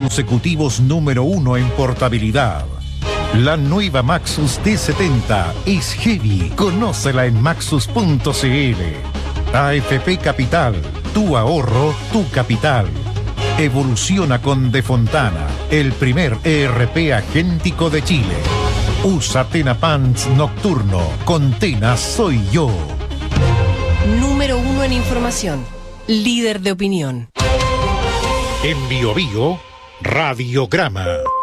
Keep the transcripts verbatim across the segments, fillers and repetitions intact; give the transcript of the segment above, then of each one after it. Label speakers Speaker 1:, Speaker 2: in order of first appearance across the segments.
Speaker 1: consecutivos número uno en portabilidad. La nueva Maxus T setenta es heavy. Conócela en maxus punto c l. A F P Capital, tu ahorro, tu capital. Evoluciona con De Fontana, el primer E R P agéntico de Chile. Usa Tena Pants Nocturno. Con Tena soy yo.
Speaker 2: Número uno en información. Líder de opinión.
Speaker 1: En Bio Bio, Radiograma.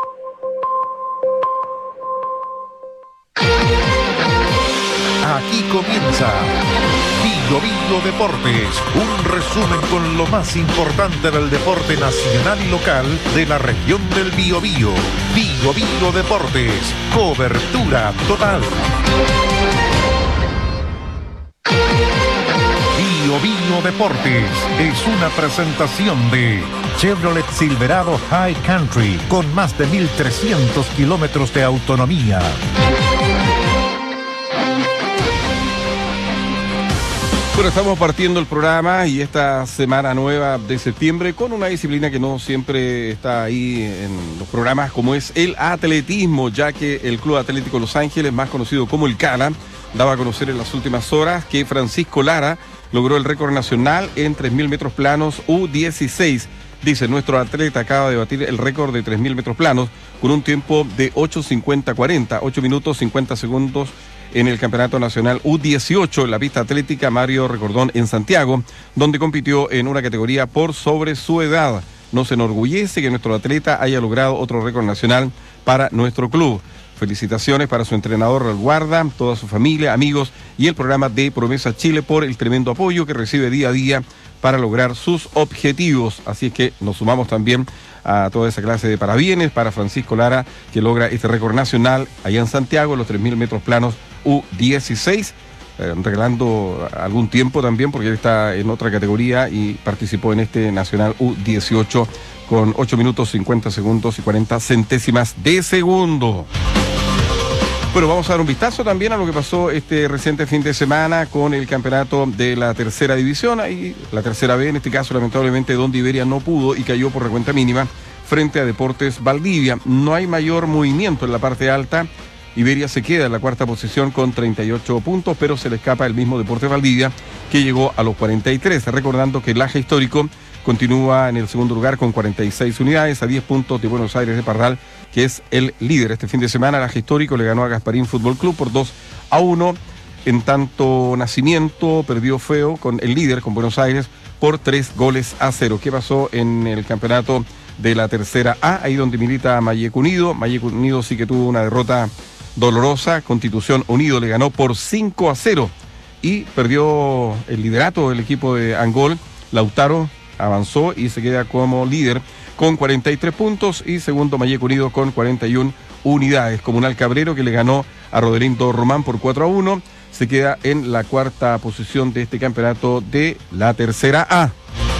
Speaker 1: Aquí comienza Bio Bio Deportes, un resumen con lo más importante del deporte nacional y local de la región del Biobío. Bio Bio Deportes, cobertura total. Bio Bio Deportes es una presentación de Chevrolet Silverado High Country con más de mil trescientos kilómetros de autonomía.
Speaker 3: Bueno, estamos partiendo el programa y esta semana nueva de septiembre con una disciplina que no siempre está ahí en los programas, como es el atletismo, ya que el Club Atlético Los Ángeles, más conocido como el CALA, daba a conocer en las últimas horas que Francisco Lara logró el récord nacional en tres mil metros planos U dieciséis. Dice, nuestro atleta acaba de batir el récord de tres mil metros planos con un tiempo de ocho cincuenta cuarenta, ocho minutos cincuenta segundos en el Campeonato Nacional U dieciocho en la pista atlética Mario Recordón en Santiago, donde compitió en una categoría por sobre su edad. Nos enorgullece que nuestro atleta haya logrado otro récord nacional para nuestro club. Felicitaciones para su entrenador Raúl Guarda, toda su familia, amigos y el programa de Promesa Chile por el tremendo apoyo que recibe día a día para lograr sus objetivos. Así es que nos sumamos también a toda esa clase de parabienes para Francisco Lara, que logra este récord nacional allá en Santiago, los tres mil metros planos U dieciséis, eh, regalando algún tiempo también, porque él está en otra categoría y participó en este Nacional U dieciocho con ocho minutos cincuenta segundos y cuarenta centésimas de segundo. Bueno, vamos a dar un vistazo también a lo que pasó este reciente fin de semana con el campeonato de la tercera división, y la tercera B, en este caso lamentablemente donde Iberia no pudo y cayó por recuenta mínima frente a Deportes Valdivia. No hay mayor movimiento en la parte alta. Iberia se queda en la cuarta posición con treinta y ocho puntos, pero se le escapa el mismo Deportes Valdivia, que llegó a los cuarenta y tres, recordando que el Laja Histórico continúa en el segundo lugar con cuarenta y seis unidades, a diez puntos de Buenos Aires de Parral, que es el líder. Este fin de semana Laja Histórico le ganó a Gasparín Fútbol Club por dos a uno, en tanto Nacimiento perdió feo con el líder, con Buenos Aires, por tres goles a cero. ¿Qué pasó en el campeonato de la tercera A? Ahí donde milita Mayeco Unido. Mayeco Unido sí que tuvo una derrota dolorosa. Constitución Unido le ganó por cinco a cero y perdió el liderato del equipo de Angol. Lautaro avanzó y se queda como líder con cuarenta y tres puntos, y segundo Mayeco Unido con cuarenta y una unidades. Comunal Cabrero, que le ganó a Rodelindo Román por cuatro a uno, se queda en la cuarta posición de este campeonato de la tercera A.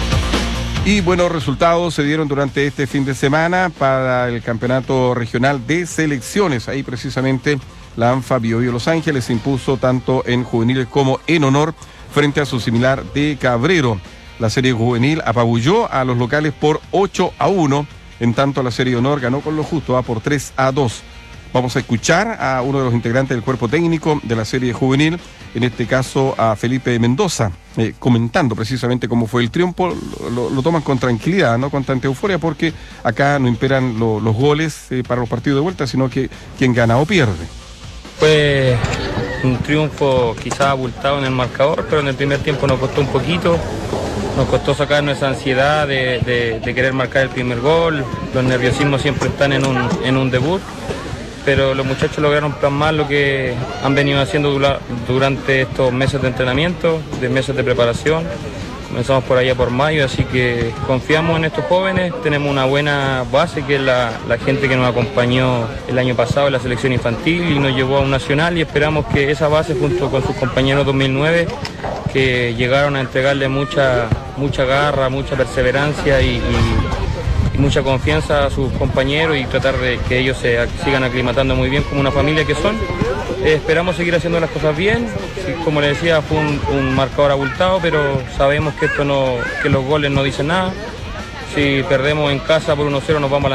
Speaker 3: Y buenos resultados se dieron durante este fin de semana para el campeonato regional de selecciones. Ahí precisamente la ANFA Bio Bio Los Ángeles se impuso tanto en juveniles como en honor frente a su similar de Cabrero. La serie juvenil apabulló a los locales por ocho a uno, en tanto la serie de honor ganó con lo justo, va por tres a dos. Vamos a escuchar a uno de los integrantes del cuerpo técnico de la serie juvenil, en este caso a Felipe Mendoza, eh, comentando precisamente cómo fue el triunfo. Lo, lo toman con tranquilidad, no con tanta euforia, porque acá no imperan lo, los goles eh, para los partidos de vuelta, sino que quien gana o pierde.
Speaker 4: Fue un triunfo quizá abultado en el marcador, pero en el primer tiempo nos costó un poquito. Nos costó sacarnos esa ansiedad de, de, de querer marcar el primer gol. Los nerviosismos siempre están en un, en un debut, pero los muchachos lograron plasmar lo que han venido haciendo dura, durante estos meses de entrenamiento, de meses de preparación. Comenzamos por allá por mayo, así que confiamos en estos jóvenes. Tenemos una buena base, que es la, la gente que nos acompañó el año pasado en la selección infantil y nos llevó a un nacional, y esperamos que esa base, junto con sus compañeros dos mil nueve, que llegaron a entregarle mucha, mucha garra, mucha perseverancia y, y, y mucha confianza a sus compañeros, y tratar de que ellos se sigan aclimatando muy bien como una familia que son. Eh, esperamos seguir haciendo las cosas bien. Sí, como les decía, fue un, un marcador abultado, pero sabemos que esto no, que los goles no dicen nada. Si perdemos en casa por uno cero nos vamos a la